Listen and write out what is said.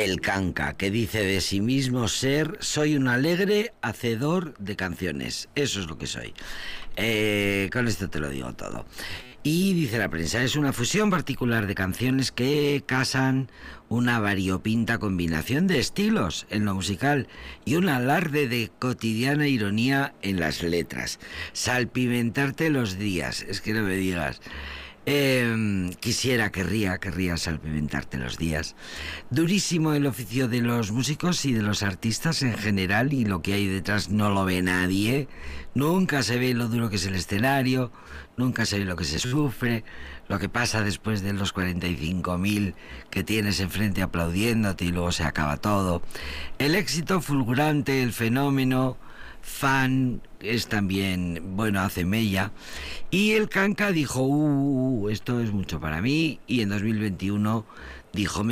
El Canca, que dice de sí mismo soy un alegre hacedor de canciones. Eso es lo que soy. Con esto te lo digo todo. Y dice la prensa, es una fusión particular de canciones que casan una variopinta combinación de estilos en lo musical y un alarde de cotidiana ironía en las letras. Salpimentarte los días, es que no me digas. Querría salpimentarte los días. Durísimo el oficio de los músicos y de los artistas en general, y lo que hay detrás no lo ve nadie. Nunca se ve lo duro que es el escenario, nunca se ve lo que se sufre, lo que pasa después de los 45.000 que tienes enfrente aplaudiéndote y luego se acaba todo. El éxito fulgurante, el fenómeno fan es también, bueno, hace mella. Y el Canca dijo, esto es mucho para mí, y en 2021 dijo,